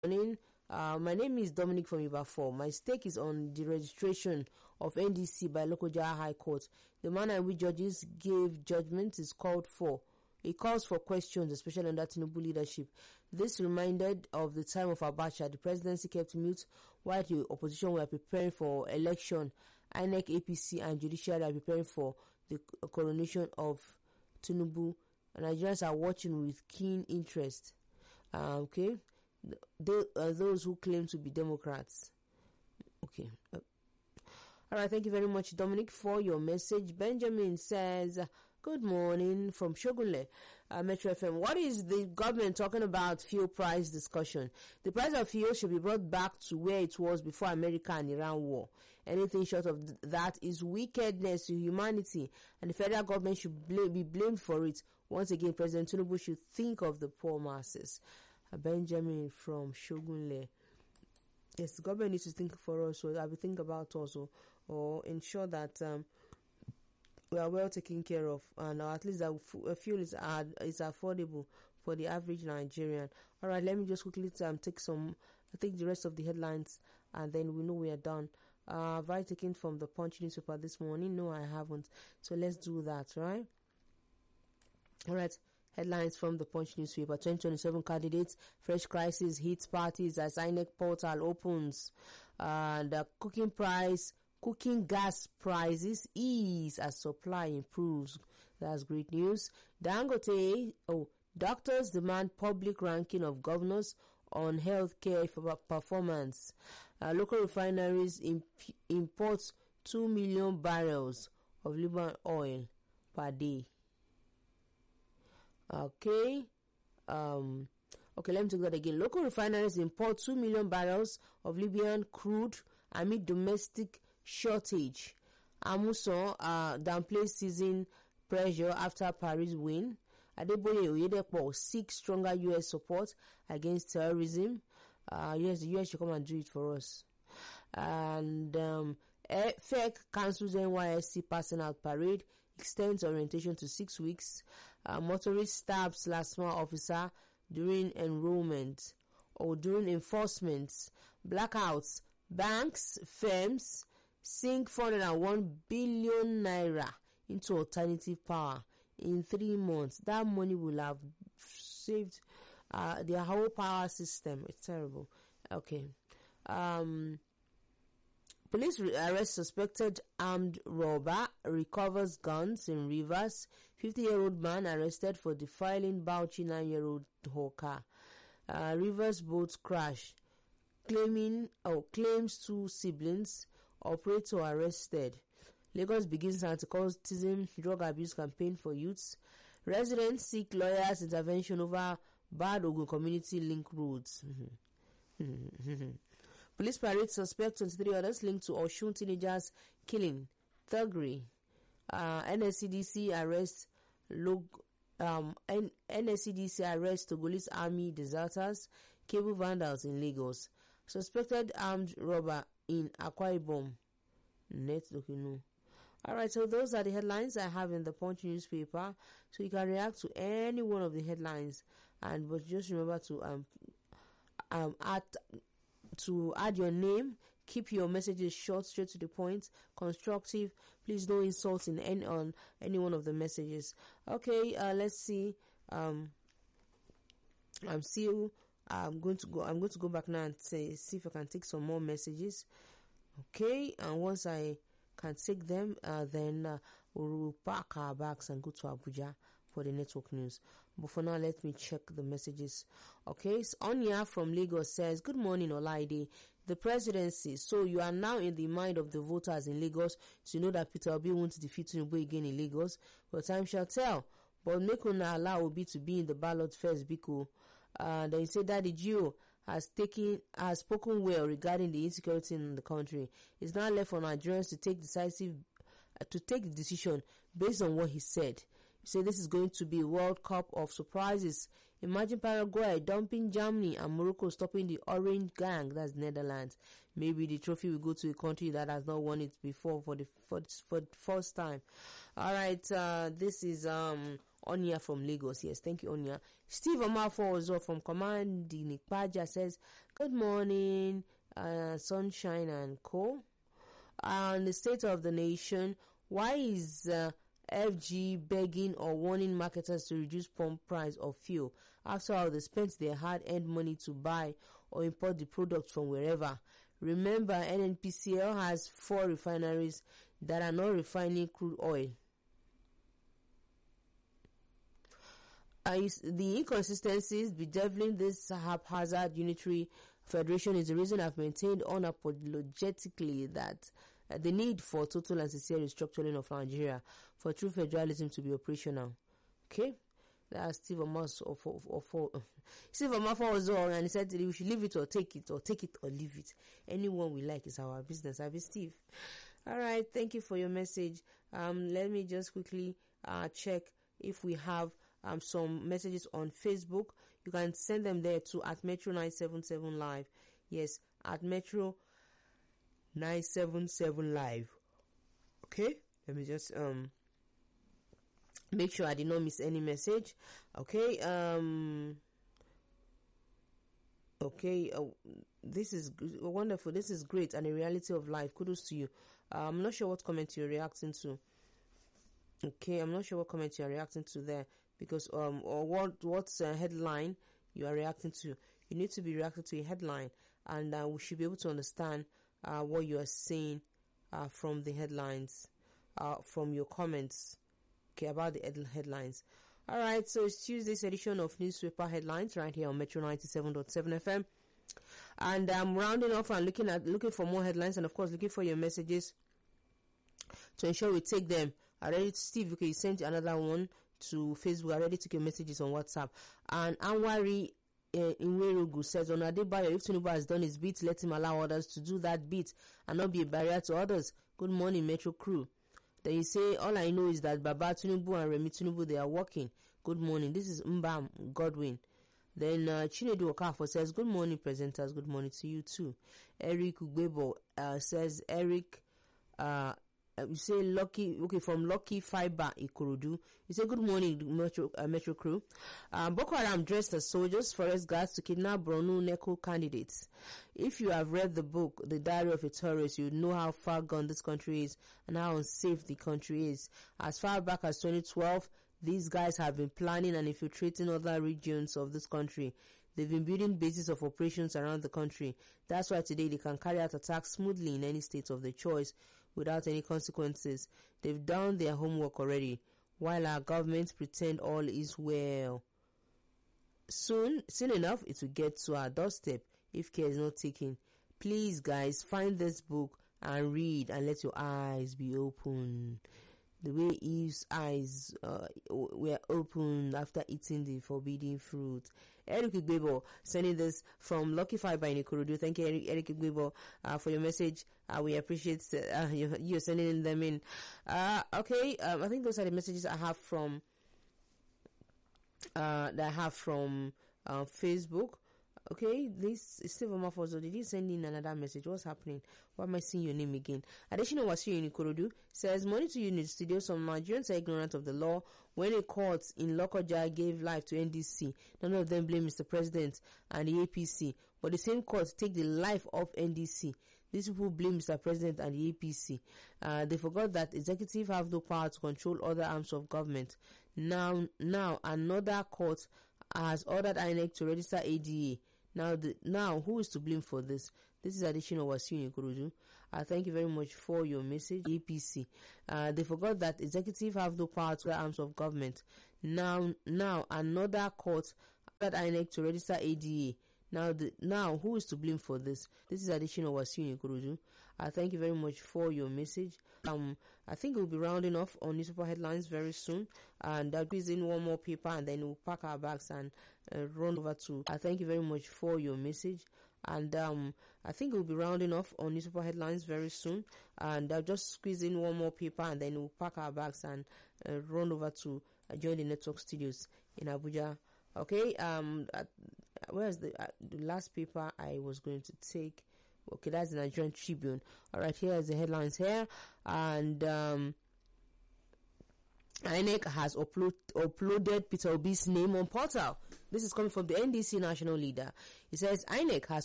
morning. My name is Dominic from Iba 4. My stake is on the registration of NDC by Lokoja High Court. The manner in which judges gave judgment is called for. It calls for questions, especially under Tinubu leadership. This reminded of the time of Abacha. The presidency kept mute while the opposition were preparing for election. INEC, APC, and judiciary are preparing for the coronation of Tinubu. Nigerians are watching with keen interest. Okay, they are those who claim to be Democrats. Okay. All right, thank you very much, Dominic, for your message. Benjamin says, good morning from Shogunle, Metro FM. What is the government talking about fuel price discussion? The price of fuel should be brought back to where it was before America and Iran war. Anything short of that is wickedness to humanity, and the federal government should be blamed for it. Once again, President Tinubu should think of the poor masses. Benjamin from Shogunle. Yes, the government needs to think for us, so I will think about also, or ensure that we are well taken care of, and at least that fuel is affordable for the average Nigerian. All right, let me just quickly take the rest of the headlines, and then we know we are done. Have I taken from the Punch newspaper this morning? No, I haven't. So let's do that, right? All right. Headlines from the Punch newspaper. 2027 candidates, fresh crisis hits parties as INEC portal opens. The cooking gas prices ease as supply improves. That's great news. Dangote, doctors demand public ranking of governors on healthcare performance. Local refineries import 2 million barrels of Libyan oil per day. Okay, let me take that again. Local refineries import 2 million barrels of Libyan crude amid domestic shortage. Amuson downplays season pressure after Paris win. Adeboye Oyedepo seeks stronger U.S. support against terrorism. Yes, the U.S. should come and do it for us. And FEC cancels NYSC passing out parade, extends orientation to 6 weeks. Motorist stabs LASMA officer during enrollment or during enforcement. Blackouts, banks, firms sink 401 billion naira into alternative power in 3 months. That money will have saved their whole power system. It's terrible. Okay. Police arrest suspected armed robber, recovers guns in Rivers. 50-year-old man arrested for defiling Bauchi 9-year-old hawker. Rivers boat crash. Claims 2 siblings. Operator arrested. Lagos begins anti-cultism drug abuse campaign for youths. Residents seek lawyers' intervention over bad Ogun community link roads. Police parade suspect 23 others linked to Oshun teenagers killing. Thuggery. NSCDC arrests Togolese army deserters, cable vandals in Lagos. Suspected armed robber in Akwa Ibom. Alright, so those are the headlines I have in the Punch newspaper. So you can react to any one of the headlines, but just remember to add your name. Keep your messages short, straight to the point, constructive. Please no insult on any one of the messages. Okay, let's see. I'm going to go back now and see if I can take some more messages. Okay, and once I can take them, then we'll pack our bags and go to Abuja for the network news. But for now, let me check the messages. Okay, so Onya from Lagos says, good morning, Olaide. The presidency. So you are now in the mind of the voters in Lagos to know that Peter Obi wants to defeat Tinubu again in Lagos. But time shall tell. But make una allow Obi to be in the ballot first, because then he said that the Gio has spoken well regarding the insecurity in the country. It's now left for Nigerians to take the decision based on what he said. He said this is going to be a World Cup of surprises. Imagine Paraguay dumping Germany and Morocco stopping the Orange Gang, that's Netherlands. Maybe the trophy will go to a country that has not won it before for the first time. Alright, this is Onya from Lagos. Yes, thank you, Onya. Steve Omafo also from Command Nikpaja says, good morning, Sunshine and Co. On the state of the nation, why is FG begging or warning marketers to reduce pump price of fuel? After all, they spent their hard-earned money to buy or import the product from wherever. Remember, NNPCL has 4 refineries that are not refining crude oil. The inconsistencies bedeviling this haphazard unitary federation is the reason I've maintained unapologetically that the need for total and sincere restructuring of Nigeria for true federalism to be operational. Okay? That's Steve Omafo. Steve Omafo was on, and he said we should leave it or take it, or take it or leave it. Anyone we like is our business. I'll be Steve. All right, thank you for your message. Let me just quickly check if we have some messages on Facebook. You can send them there to at Metro 977 Live. Yes, at Metro 977 Live. Okay, let me just make sure I did not miss any message. Okay, this is wonderful. This is great and a reality of life. Kudos to you. I'm not sure what comment you're reacting to. Okay, I'm not sure what comment you're reacting to there, because or what's headline you are reacting to. You need to be reacting to a headline, and we should be able to understand what you are saying from the headlines, from your comments, okay, about the headlines. All right, so it's Tuesday's edition of Newspaper Headlines right here on Metro 97.7 FM, and I'm rounding off and looking for more headlines, and of course looking for your messages to ensure we take them. Already, Steve, okay, you sent another one to Facebook. I already took your messages on WhatsApp. And Anwari Inwerugu says, on Adebayo, if Tinubu has done his bit, let him allow others to do that bit and not be a barrier to others. Good morning, Metro crew. Then you say, all I know is that Baba Tinubu and Remi Tinubu, they are working. Good morning. This is Mbam Godwin. Then Chinedu Okafo says, good morning, presenters. Good morning to you too. Eric Ugbebo says, Eric, you say Lucky, okay, from Lucky Fiber Ikorodu. You say good morning, Metro crew. Boko Haram dressed as soldiers, forest guards to kidnap Borno NECO candidates. If you have read the book, The Diary of a Terrorist, you know how far gone this country is and how unsafe the country is. As far back as 2012, these guys have been planning and infiltrating other regions of this country. They've been building bases of operations around the country. That's why today they can carry out attacks smoothly in any state of their choice, without any consequences. They've done their homework already, while our government pretend all is well. Soon enough, it will get to our doorstep if care is not taken. Please, guys, find this book and read, and let your eyes be open. The way Eve's eyes were opened after eating the forbidden fruit. Eric Igbebo sending this from Lucky Fiber in Ikorodu. Thank you, Eric Igbebo, for your message. We appreciate you sending them in. Okay, I think those are the messages I have from Facebook. Okay, this is Steve Omafozo. Did you send in another message? What's happening? Why am I seeing your name again? Additional Wasiu in Ikorodu says, morning to you in the studio. Some Nigerians are ignorant of the law. When a court in Lokoja gave life to NDC, none of them blame Mr. President and the APC, but the same court take the life of NDC. These people blame Mr. President and the APC. They forgot that executive have no power to control other arms of government. Now another court has ordered INEC to register ADA. Now, who is to blame for this? This is additional Wasiu Ikorodu. Thank you very much for your message. APC. They forgot that executive have no power to the arms of government. Now another court ordered INEC to register ADA. Now, who is to blame for this? This is additional Wasiu Ikorodu. Thank you very much for your message. I think we'll be rounding off on newspaper headlines very soon, and I'll squeeze in one more paper, and then we'll pack our bags and run over to. Thank you very much for your message, and I think we'll be rounding off on newspaper headlines very soon, and I'll just squeeze in one more paper, and then we'll pack our bags and run over to join the network studios in Abuja. Okay, where's the last paper I was going to take? Okay, that's the Nigerian Tribune. All right, here's the headlines here, and INEC has uploaded Peter Obi's name on portal. This is coming from the NDC national leader. He says INEC has